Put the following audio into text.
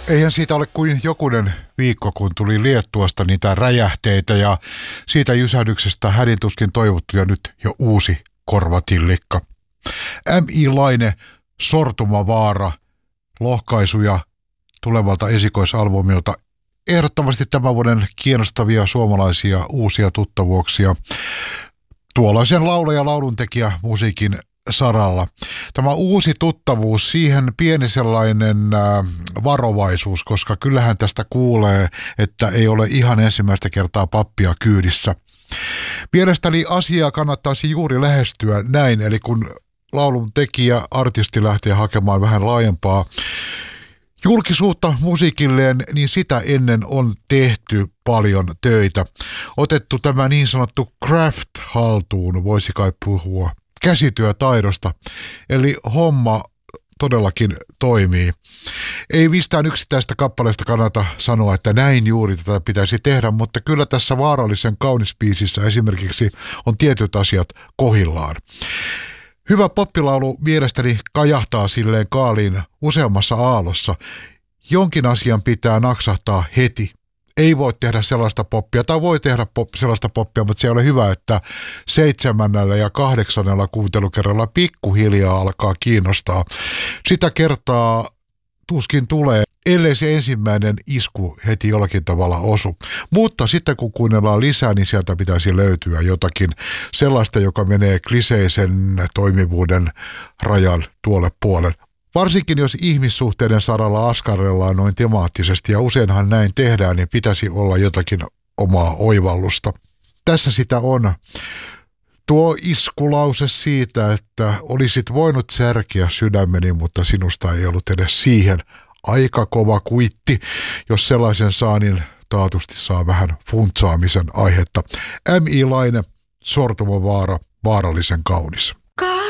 Eihän siitä ole kuin jokunen viikko, kun tuli Liettuasta niitä räjähteitä ja siitä hädin tuskin toivottu ja nyt jo uusi korvatillikka. M.I. Laine, Sortumavaara, lohkaisuja tulevalta esikoisalbumilta. Ehdottomasti tämän vuoden kiinnostavia suomalaisia uusia tuttavuuksia tuollaisen laulaja lauluntekijä musiikin saralla. Tämä uusi tuttavuus, siihen pieni sellainen varovaisuus, koska kyllähän tästä kuulee, että ei ole ihan ensimmäistä kertaa pappia kyydissä. Mielestäni asiaa kannattaisi juuri lähestyä näin, eli kun laulun tekijä, artisti lähtee hakemaan vähän laajempaa julkisuutta musiikilleen, niin sitä ennen on tehty paljon töitä. Otettu tämä niin sanottu craft haltuun, voisi kai puhua käsityötaidosta, eli homma todellakin toimii. Ei mistään yksittäistä kappaleesta kannata sanoa, että näin juuri tätä pitäisi tehdä, mutta kyllä tässä Vaarallisen kaunis biisissä esimerkiksi on tietyt asiat kohillaan. Hyvä poppilaulu mielestäni kajahtaa silleen kaaliin useammassa aallossa. Jonkin asian pitää naksahtaa heti. Ei voi tehdä sellaista poppia, tai voi tehdä sellaista poppia, mutta se ei ole hyvä, että 7. ja 8. kuuntelukerralla pikkuhiljaa alkaa kiinnostaa. Sitä kertaa tuskin tulee, ellei se ensimmäinen isku heti jollakin tavalla osu. Mutta sitten kun kuunnellaan lisää, niin sieltä pitäisi löytyä jotakin sellaista, joka menee kliseisen toimivuuden rajan tuolle puolen. Varsinkin jos ihmissuhteiden saralla askarrellaan noin temaattisesti, ja useinhan näin tehdään, niin pitäisi olla jotakin omaa oivallusta. Tässä sitä on. Tuo iskulause siitä, että olisit voinut särkeä sydämeni, mutta sinusta ei ollut edes siihen. Aika kova kuitti. Jos sellaisen saa, niin taatusti saa vähän funtsaamisen aihetta. M.I. Laine, Sortumavaara, Vaarallisen kaunis.